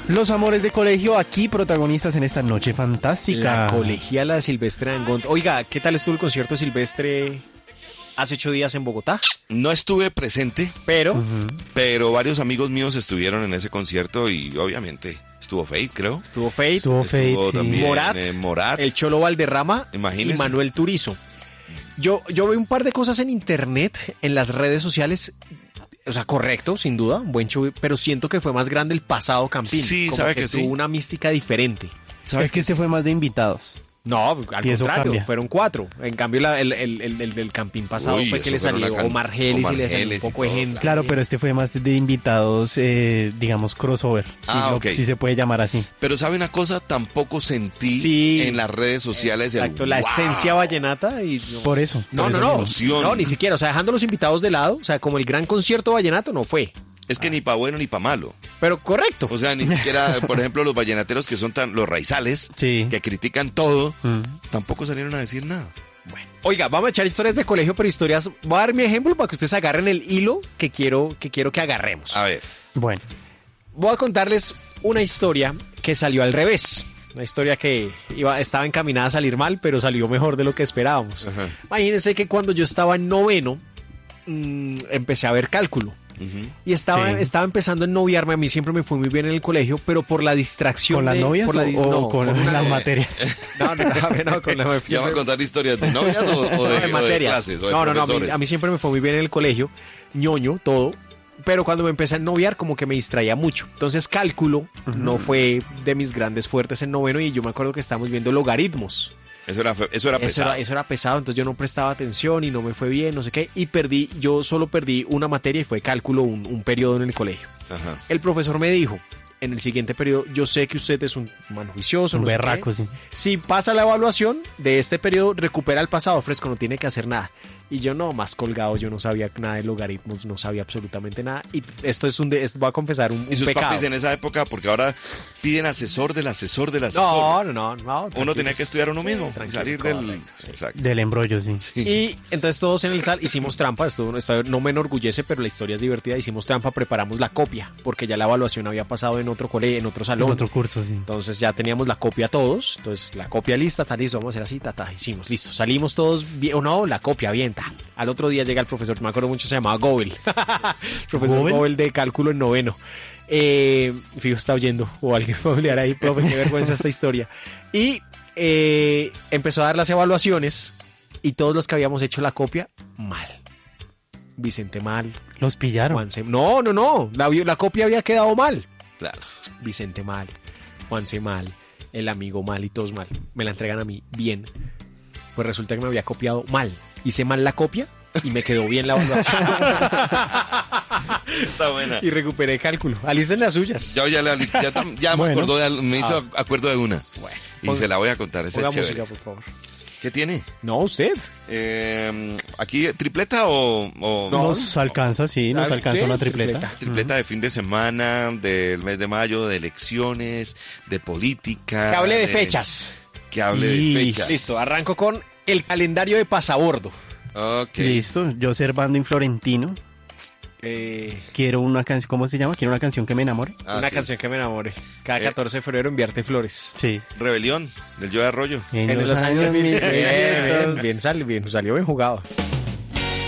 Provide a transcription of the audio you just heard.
Los amores de colegio aquí protagonistas en esta noche fantástica. La colegiala de Silvestre Dangond. Oiga, ¿qué tal estuvo el concierto de Silvestre hace 8 días en Bogotá? No estuve presente, Pero pero varios amigos míos estuvieron en ese concierto y obviamente estuvo Fate, creo. estuvo Fate, Estuvo Fate, sí. también Morat, Morat. el Cholo Valderrama Imagínese. y Manuel Turizo. Yo veo un par de cosas en internet, en las redes sociales. O sea, correcto, sin duda, un buen show, pero siento que fue más grande el pasado Campín. Sí, como sabe que que tuvo sí. una mística diferente. ¿Sabes Es que este fue más de invitados. No, al Y eso contrario, cambia. fueron 4. En cambio, el del Campín pasado Uy, fue que eso le fueron salió una Omar Geles y Omar le salió un Geles y poco de todo, gente. Claro, pero este fue más de invitados, digamos, crossover. Ok. Si se puede llamar así. Pero ¿sabe una cosa? Tampoco sentí Sí. en las redes sociales Exacto, el la wow. esencia vallenata y... Por eso. No, por no, eso no, mismo. emoción. no, ni siquiera, o sea, dejando los invitados de lado, o sea, como el gran concierto vallenato no fue, Es que ni pa' bueno ni pa' malo. pero correcto. O sea, ni siquiera, por ejemplo, los vallenateros que son los raizales, Sí. que critican todo, Mm. tampoco salieron a decir nada. Bueno, oiga, vamos a echar historias de colegio, pero historias, voy a dar mi ejemplo para que ustedes agarren el hilo que quiero que agarremos. A ver, Bueno, Voy a contarles una historia que salió al revés. Una historia que estaba encaminada a salir mal, pero salió mejor de lo que esperábamos. Ajá. Imagínense que cuando yo estaba en noveno, empecé a ver cálculo. Y estaba empezando a ennoviarme. A mí siempre me fue muy bien en el colegio, pero por la distracción. ¿con las novias por la o con una- las materias? No, con la ¿ya va a contar historias de novias o no, de, de o de materias. clases o de no, profesores? a mí siempre me fue muy bien en el colegio, ñoño, todo. Pero cuando me empecé a noviar, como que me distraía mucho. Entonces, cálculo no fue de mis grandes fuertes en noveno. Y yo me acuerdo que estábamos viendo logaritmos. Eso era pesado. Eso era pesado, entonces yo no prestaba atención y no me fue bien, no sé qué. Y yo solo perdí una materia y fue cálculo, un periodo en el colegio. Ajá. El profesor me dijo, en el siguiente periodo, yo sé que usted es un humano juicioso, Un no sé berraco, qué. sí. Si pasa la evaluación de este periodo, recupera el pasado fresco, no tiene que hacer nada. Y yo no, más colgado, yo no sabía nada de logaritmos, no sabía absolutamente nada. Y esto voy a confesar, un Y sus pecado. papis en esa época, porque ahora piden asesor del asesor del asesor. No. Uno tranquilos. tenía que estudiar uno mismo, Tranquilo, salir del... correcto, sí. Exacto. Del embrollo, sí. Y entonces todos en el sal hicimos trampa, esto no me enorgullece, pero la historia es divertida, hicimos trampa, preparamos la copia, porque ya la evaluación había pasado en otro colegio, en otro En salón. otro curso, sí. Entonces ya teníamos la copia todos, entonces la copia lista, está listo, vamos a hacer así, hicimos, listo, salimos todos bien, o no, la copia bien, ta. Al otro día llega el profesor, me acuerdo mucho, se llamaba Gobel, profesor ¿Gobel? Gobel de cálculo en noveno. Fijo, está oyendo, o alguien familiar ahí, profe, qué vergüenza esta historia. Y empezó a dar las evaluaciones y todos los que habíamos hecho la copia, mal. Vicente mal, Los pillaron. Juanse... No, la copia había quedado mal. Claro. Vicente mal, Juanse mal, el amigo mal y todos mal. Me la entregan a mí bien. Pues resulta que me había copiado mal. Hice mal la copia y me quedó bien la evaluación. Está buena. Y recuperé cálculo. Alicen las suyas. Ya me Bueno. acordó me hizo acuerdo de una. Bueno, Y se la voy a contar, esa ponga es chévere. música, por favor. ¿Qué tiene? No, usted. ¿Aquí tripleta o No. Nos alcanza, sí, nos Ah, alcanza sí, una tripleta. tripleta de fin de semana, del mes de mayo, de elecciones, de política? Que hable de fechas. Que hable Y- de fechas. Listo, arranco con el calendario de pasabordo. Ok. Listo, yo Servando y Florentino. Quiero una canción, ¿cómo se llama? Quiero una canción que me enamore. Una Sí. canción que me enamore. Cada 14 de febrero enviarte flores. Sí. Rebelión, del Yo de Arroyo. En los años bien, 1600. bien, salió bien jugado.